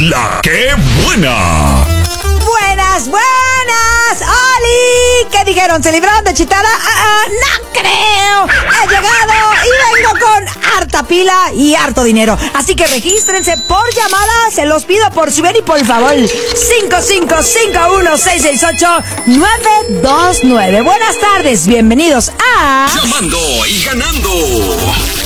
La ¡Qué buena! ¡Buenas, buenas! ¡Oli! ¿Qué dijeron? ¿Se libraron de Chitara? ¡No creo! He llegado y vengo con harta pila y harto dinero. Así que regístrense por llamada. Se los pido por su bien y por favor. 5551-668-929. Buenas tardes. Bienvenidos a... Llamando y ganando.